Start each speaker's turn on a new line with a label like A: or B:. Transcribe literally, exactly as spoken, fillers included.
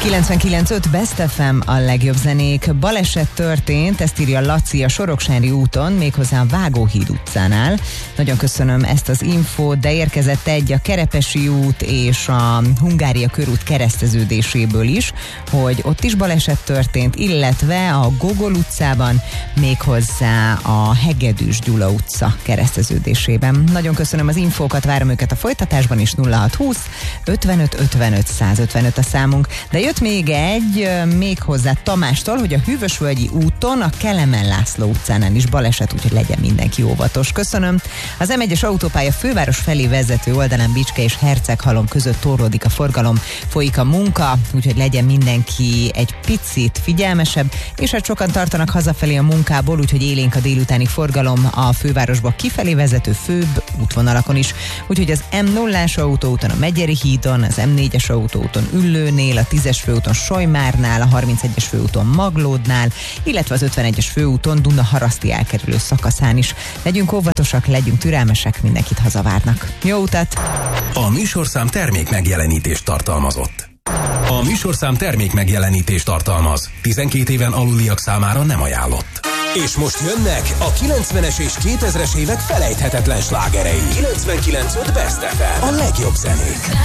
A: kilencvenkilenc öt Best ef em, a legjobb zenék. Baleset történt, ezt írja Laci a Soroksári úton, méghozzá a Vágóhíd utcánál. Nagyon köszönöm ezt az infót, de érkezett egy a Kerepesi út és a Hungária körút kereszteződéséből is, hogy ott is baleset történt, illetve a Gogol utcában, méghozzá a Hegedűs Gyula utca kereszteződésében. Nagyon köszönöm az infókat, várom őket a folytatásban is. Nulla hat húsz ötvenöt ötvenöt százötvenöt a számunk. De jött még egy, még hozzá Tamástól, hogy a Hűvösvölgyi úton, a Kelemen László utcánál is baleset, úgyhogy legyen mindenki óvatos. Köszönöm. Az em egyes autópálya főváros felé vezető oldalán Bicske és Herceghalom között torlódik a forgalom, folyik a munka, úgyhogy legyen mindenki egy picit figyelmesebb, és hát sokan tartanak hazafelé a munkából, úgyhogy élénk a délutáni forgalom a fővárosba kifelé vezető főbb útvonalakon is. Úgyhogy az em nullás autóúton, a Megyeri hídon, az em négyes autóúton Üllőnél, a tízes főúton Solymárnál, a harmincegyes főúton Maglódnál, illetve az ötvenegyes főúton Duna-Haraszti elkerülő szakaszán is. Legyünk óvatosak, legyünk türelmesek, mindenkit hazavárnak. Jó utat!
B: A műsorszám termék megjelenítést tartalmazott. A műsorszám termék megjelenítést tartalmaz. tizenkét éven aluliak számára nem ajánlott. És most jönnek a kilencvenes és kétezres évek felejthetetlen slágerei. kilencvenkilenc öt Best ef em, a legjobb zenék.